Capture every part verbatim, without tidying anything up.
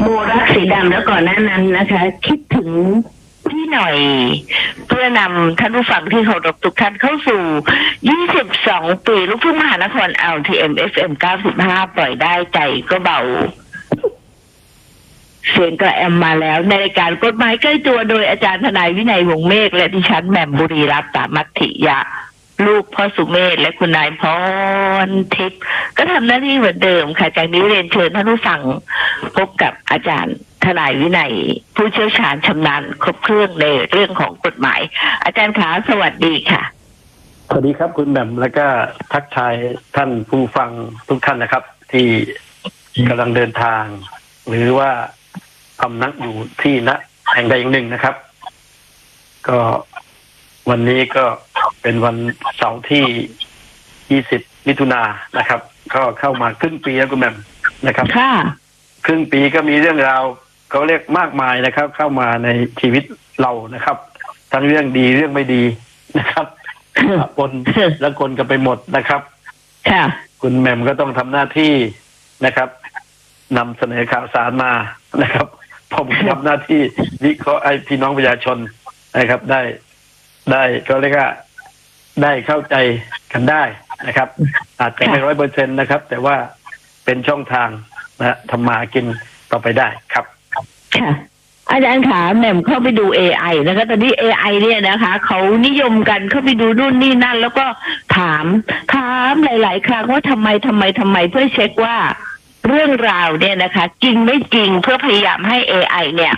โบรักสีดำแล้วก่อนหน้านั้นนะคะ คิดถึงพี่หน่อยเพื่อนำท่านผู้ฟังที่เคารพทุกท่านเข้าสู่ยี่สิบสองปีลูกทุ่งมหานคร แอล ที เอ็ม เอฟ เอ็ม เก้าสิบห้าปล่อยได้ใจก็เบาเสียงกระแอมมาแล้วในรายการกฎหมายใกล้ตัวโดยอาจารย์ทนายวินัยวงศ์เมฆและดิฉันแหม่มบุรีรัตน์ สามัคคิยะลูกพ่อสุเมธและคุณนายพรทิพย์ก็ทำหน้าที่เหมือนเดิมค่ะจากนี้เรียนเชิญท่านผู้ฟังพบกับอาจารย์ทนายวินัยผู้เชี่ยวชาญชำนาญครบเครื่องในเรื่องของกฎหมายอาจารย์ขาสวัสดีค่ะสวัสดีครับคุณแหม่มแล้วก็ทักทายท่านผู้ฟังทุกท่านนะครับที่กำลังเดินทางหรือว่าพำนักอยู่ที่ณแห่งใดแห่งหนึ่งนะครับก็วันนี้ก็เป็นวันเสาร์ที่ยี่สิบมิถุนายนนะครับก็เข้ามาครึ่งปีแล้วคุณแหม่มนะครับค่ะครึ่งปีก็มีเรื่องราวเขาเรียกมากมายนะครับ เข้ามาในชีวิตเรานะครับทั้งเรื่องดีเรื่องไม่ดีนะครับปนแล้วคนกันไปหมดนะครับค่ะคุณแหม่มก็ต้องทำหน้าที่นะครับนำเสนอข่าวสารมานะครับผมทำหน้าที่วิเคราะห์ให้พี่น้องประชาชนนะครับได้ได้ก็เรียกว่าได้เข้าใจกันได้นะครับอาจจะไม่ร้อยเปอร์เซ็นต์นะครับแต่ว่าเป็นช่องทางนะทำมากินต่อไปได้ครับค่ะอาจารย์ขาแหม่มเข้าไปดู เอ ไอ นะคะตอนนี้ เอ ไอ เนี่ยนะคะเขานิยมกันเข้าไปดูนู่นนี่นั่นแล้วก็ถามถามหลายๆครั้งว่าทำไมทำไมทำไมเพื่อเช็คว่าเรื่องราวเนี่ยนะคะจริงไม่จริงเพื่อพยายามให้ เอ ไอ เนี่ย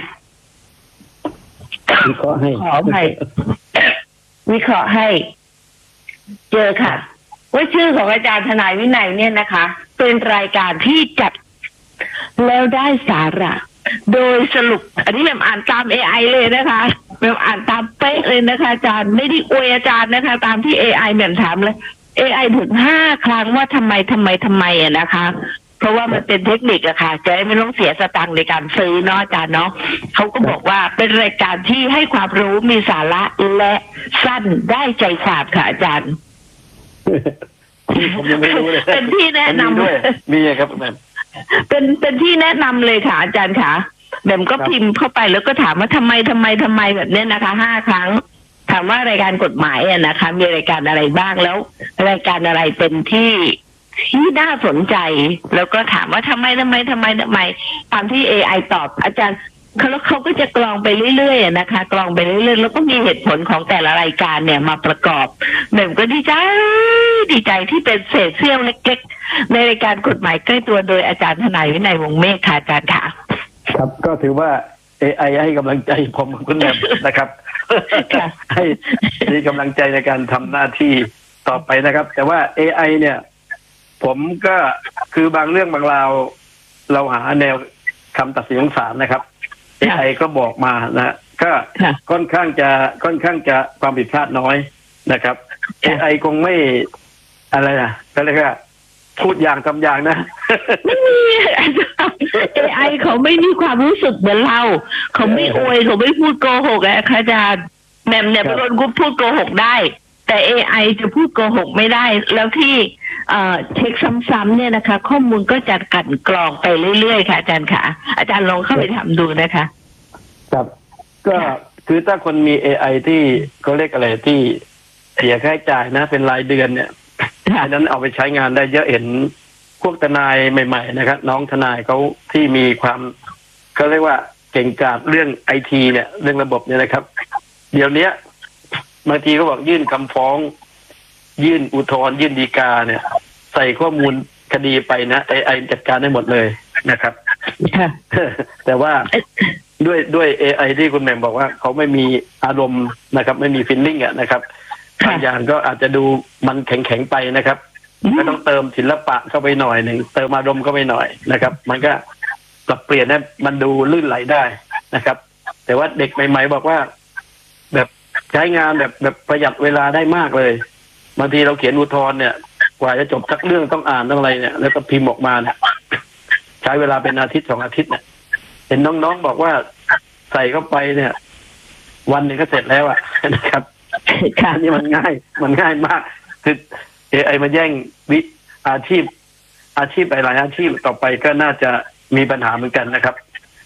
วิเคราะห์ให้ขอให้วิเคราะห์ให้เจอค่ะว่าชื่อของอาจารย์ทนายวินัยเนี่ยนะคะเป็นรายการที่จัดแล้วได้สาระโดยสรุปอันนี้แม่อ่านตาม เอ ไอ เลยนะคะแม่อ่านตามเป๊ะเลยนะคะอาจารย์ไม่ได้อวยอาจารย์นะคะตามที่ เอ ไอ แม่ถามเลย เอ ไอ ถึงห้าครั้งว่าทำไมทำไมทำไมอะนะคะเพราะว่ามันเป็นเทคนิคอะค่ะจะไม่ต้องเสียสตังค์ในการซื้อเนาะอาจารย์เนาะเขาก็บอกว่าเป็นรายการที่ให้ความรู้มีสาระและสั้นได้ใจความค่ะอาจารย์ผมยังไม่รู้เลยเป็นที่แนะนำด้วยมีครับแม่เป็นเป็นที่แนะนำเลยค่ะอาจารย์ค่ะแม่ก็พิมพ์เข้าไปแล้วก็ถามว่าทำไมทำไมทำไมแบบนี้นะคะห้าครั้งถามว่ารายการกฎหมายอะนะคะมีรายการอะไรบ้างแล้วรายการอะไรเป็นที่ที่น่าสนใจแล้วก็ถามว่าทำไมทำไมทำไมทำไมตามที่ เอ ไอ ตอบอาจารย์เขาแล้วเขาก็จะกรองไปเรื่อยๆนะคะกรองไปเรื่อยๆแล้วก็มีเหตุผลของแต่ละรายการเนี่ยมาประกอบแม่ก็ดีใจดีใจที่เป็นเศษเสี้ยวเล็กๆในรายการกฎหมายใกล้ตัวโดยอาจารย์ทนายวินัยวงศ์เมฆค่ะอาจารย์ค่ะครับก็ถือว่า เอ ไอ ให้กำลังใจผมคุณแม่นะครับให้มีกำลังใจในการทำหน้าที่ต่อไปนะครับแต่ว่า เอ ไอ เนี่ยผมก็คือบางเรื่องบางราวเราหาแนวคำตัดสินของศาลนะครับ เอ ไอ ก็บอกมานะก็ค่อนข้างจะค่อนข้างจะความผิดพลาดน้อยนะครับ เอ ไอ คงไม่อะไรนะก็เรียกว่าพูดอย่างทำอย่างนะไม่มี เอ ไอ เขาไม่มีความรู้สึกเหมือนเราเขาไม่อวยเขาไม่พูดโกหกอะอาจารย์แหม่มเนี่ยเป็นคนพูดโกหกได้แต่ เอ ไอ จะพูดโกหกไม่ได้แล้วที่เอ่อเช็คซ้ำๆเนี่ยนะคะข้อมูลก็จะกลั่นกรองไปเรื่อยๆค่ะอาจารย์ค่ะอาจารย์ลองเข้าไปทำดูนะคะครับก็คือถ้าคนมี เอ ไอ ที่เขาเรียกอะไรที่เสียค่าใช้จ่ายนะเป็นรายเดือนเนี่ยอันนั้นเอาไปใช้งานได้เยอะเห็นพวกทนายใหม่ๆนะครับน้องทนายเขาที่มีความเขาเรียกว่าเก่งกาจเรื่องไอทีเนี่ยเรื่องระบบเนี่ยนะครับเดี๋ยวนี้บางทีก็บอกยื่นคำฟ้องยื่นอุทธรณ์ยื่นฎีกาเนี่ยใส่ข้อมูลคดีไปนะไอไอจัดการได้หมดเลยนะครับแต่ว่าด้วยด้วย เอ ไอ ที่คุณแหม่มบอกว่าเขาไม่มีอารมณ์นะครับไม่มีฟีลลิ่งอ่ะนะครับบางอย่างก็อาจจะดูมันแข็งๆไปนะครับก็ต้องเติมศิลปะเข้าไปหน่อยหนึ่งเติมอารมณ์เข้าไปหน่อยนะครับมันก็ปรับเปลี่ยนให้มันดูลื่นไหลได้นะครับแต่ว่าเด็กใหม่ๆบอกว่าแบบใช้งานแบบแบบประหยัดเวลาได้มากเลยบางทีเราเขียนอุทธรณ์เนี่ยกว่าจะจบทักเรื่องต้องอ่านต้องอะไรเนี่ยแล้วก็พิมพ์ออกมาเนี่ยใช้เวลาเป็นอาทิตย์สองอาทิตย์เนี่ยเห็นน้องๆบอกว่าใส่เข้าไปเนี่ยวันนึงก็เสร็จแล้วอ่ะนะครับการนี้มันง่ายมันง่ายมากคือ เอ ไอ มาแย่งวิอาชีพอาชีพหลายอาชีพต่อไปก็น่าจะมีปัญหาเหมือนกันนะครับ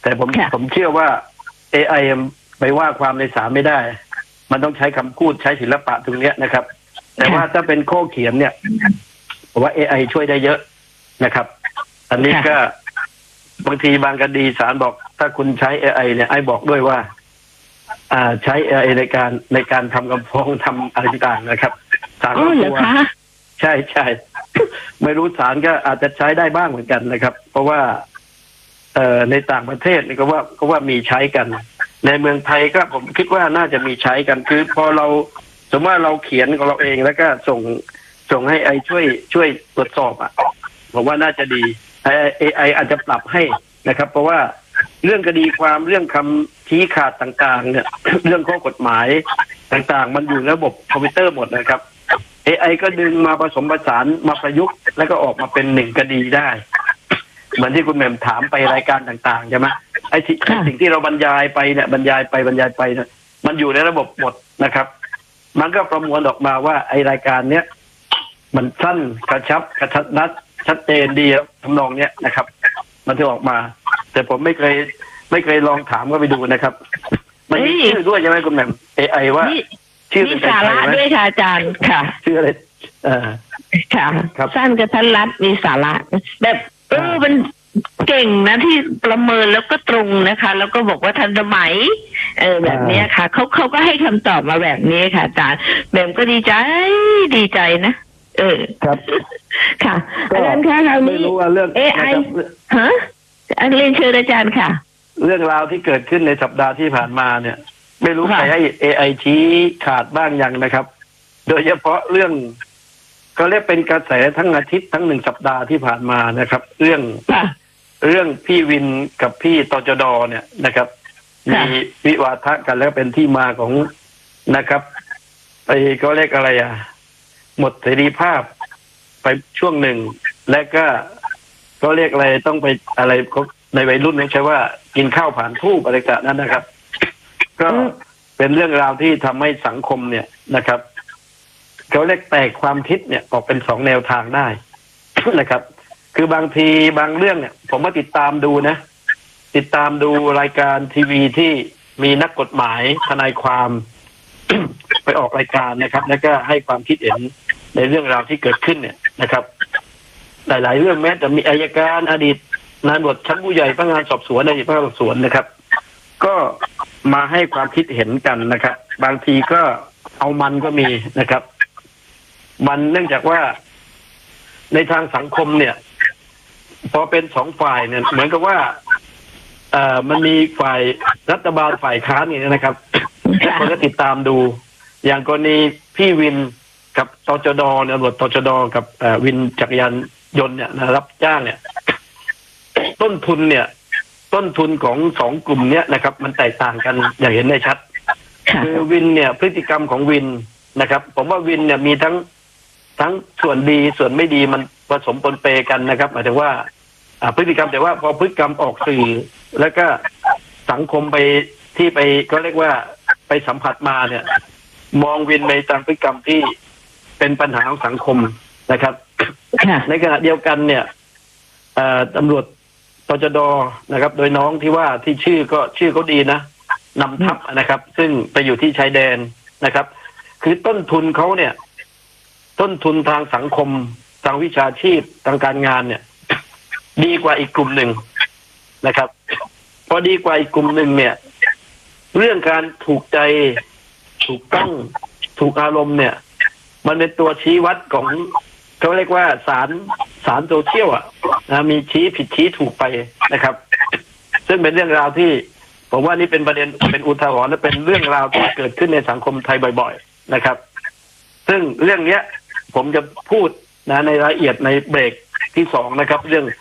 แต่ผมค่ะผมเชื่อว่า เอ ไอ ไปว่าความในศาลไม่ได้ มันต้องใช้คำพูดใช้ศิลปะตรงเนี้ยนะครับ แต่ว่าถ้าเป็นข้อเขียนเนี่ยผมว่า เอ ไอ ช่วยได้เยอะนะครับ อันนี้ก็บางทีบางคดีศาลบอก ถ้าคุณใช้ เอ ไอ เนี่ยไอ้บอกด้วยว่า อ่าใช้ เอ ไอ ในการในการทำคำฟ้องทำอะไรต่างๆนะครับศาลอ๋อเหรอคะใช่ใช่ ไม่รู้ศาลก็อาจจะใช้ได้บ้างเหมือนกันนะครับ เพราะว่า เอ่อในต่างประเทศนี่ก็ว่าก็ว่ามีใช้กัน ในเมืองไทยก็ผมคิดว่าน่าจะมีใช้กันคือพอเราสมมติว่าเราเขียนของเราเองแล้วก็ส่งส่งให้ไอช่วยช่วยตรวจสอบอ่ะผมว่าน่าจะดีไอเอไออาจจะปรับให้นะครับ เพราะว่าเรื่องคดีความเรื่องคำชี้ขาดต่างๆ เนี่ย เรื่องข้อกฎหมายต่างๆ มันอยู่ในระบบคอมพิวเตอร์หมดนะครับ เอ ไอ ก็ดึงมาผสมผสานมาประยุกต์แล้วก็ออกมาเป็นหนึ่งคดีได้ เหมือนที่คุณแหม่มถามไปรายการต่างๆใช่ไหมไอ้ที่สิ่งที่เราบรรยายไปเนี่ยบรรยายไปบรรยายไปเนี่ยมันอยู่ในระบบหมดนะครับ มันก็ประมวลออกมาว่าไอ้รายการเนี้ยมันสั้นกระชับกระชับนัดชัดเจนดีทำนองเนี้ยนะครับ มันจะออกมา แต่ผมไม่เคยไม่เคยลองถามก็ไปดูนะครับ มันมีชื่อด้วยใช่ไหมคุณแหม่ม เอ ไอ ว่าชื่อมีสาระด้วยค่ะอาจารย์ค่ะชื่ออะไรเออค่ะครับสั้นกระทัดรัดมีสาระ แบบเออมันเก่งนะที่ประเมินแล้วก็ตรงนะคะ แล้วก็บอกว่าทันสมัยเออแบบเนี้ยค่ะเขาเขาก็ให้คำตอบมาแบบนี้ค่ะอาจารย์แบบก็ดีใจดีใจนะเออครับค่ะอาจารย์คะคราวไม่นี้รู้ว่าเรื่องเอ ไอนะครับฮะอันเรียนเชิญอาจารย์ค่ะเรื่องราวที่เกิดขึ้นในสัปดาห์ที่ผ่านมาเนี่ย ไม่รู้ค่ะใครให้ เอ ไอ ชี้ขาดบ้างยังนะครับ โดยเฉพาะเรื่องก็เรียกเป็นกระแสทั้งอาทิตย์ทั้งหนึ่งสัปดาห์ที่ผ่านมานะครับ เรื่องค่ะเรื่องพี่วินกับพี่ตจดเนี่ยนะครับค่ะมีวิวาทะกันแล้วเป็นที่มาของนะครับไปก็เรียกอะไรอ่ะ หมดเสรีภาพไปช่วงหนึ่ง และก็ก็เรียกอะไรต้องไปอะไรในวัยรุ่นเนี่ยใช่ว่ากินข้าวผ่านทูบอะไรกันนั้นนะครับ ก็เป็นเรื่องราวที่ทำให้สังคมเนี่ยนะครับเขาเรียกแตกความคิดเนี่ยออกเป็นสองแนวทางได้ นะครับ คือบางทีบางเรื่องเนี่ย ผมมาติดตามดูนะ ติดตามดูรายการทีวีที่มีนักกฎหมายทนายความ ไปออกรายการนะครับ แล้วก็ให้ความคิดเห็นในเรื่องราวที่เกิดขึ้นเนี่ยนะครับ หลายๆเรื่องแม้แต่มีอัยการอดีตนายตำรวจชั้นผู้ใหญ่พนักงานสอบสวนอดีตพนักงานสอบสวนนะครับ ก็มาให้ความคิดเห็นกันนะครับ บางทีก็เอามันก็มีนะครับ มันเนื่องจากว่าในทางสังคมเนี่ย พอเป็นสองฝ่ายเนี่ยเหมือนกับว่าเอ่อมันมีฝ่ายรัฐบาลฝ่ายค้านนี่นะครับคนก็ติดตามดู อย่างกรณีพี่วินกับตจดเนี่ยตำรวจตจดกับเอ่อวินจักรยานยนต์เนี่ยนะรับจ้างเนี่ย ต้นทุนเนี่ย ต้นทุนของสองกลุ่มเนี้ยนะครับ มันแตกต่างกันอย่างเห็นได้ชัด คือวินเนี่ย พฤติกรรมของวินนะครับ ผมว่าวินเนี่ยมีทั้งทั้งส่วนดีส่วนไม่ดีมันผสมปนเปกันนะครับหมายถึงว่าอ่าพฤติกรรมแต่ว่าพอพฤติกรรมออกสื่อ แล้วก็สังคมไปที่ไปก็เรียกว่าไปสัมผัสมาเนี่ย มองวินในตามพฤติกรรมที่เป็นปัญหาของสังคมนะครับ ในขณะเดียวกันเนี่ยเอ่อตำรวจตจดนะครับ โดยน้องที่ว่าที่ชื่อก็ชื่อเขาดีนะนำทัพนะครับ ซึ่งไปอยู่ที่ชายแดนนะครับ คือต้นทุนเขาเนี่ย ต้นทุนทางสังคมทางวิชาชีพทางการงานเนี่ย ดีกว่าอีกกลุ่มหนึ่งนะครับ พอดีกว่าอีกกลุ่มหนึ่งเนี่ย เรื่องการถูกใจถูกต้องถูกอารมณ์เนี่ย มันเป็นตัวชี้วัดของเขาเรียกว่าสารสารโซเชียลอ่ะนะมีชี้ผิดชี้ถูกไปนะครับ ซึ่งเป็นเรื่องราวที่ผมว่านี่เป็นประเด็นเป็นอุทาหรณ์และเป็นเรื่องราวที่เกิดขึ้นในสังคมไทยบ่อยๆนะครับ ซึ่งเรื่องเนี้ยผมจะพูดนะในรายละเอียดในเบรกที่สองนะครับ เรื่อง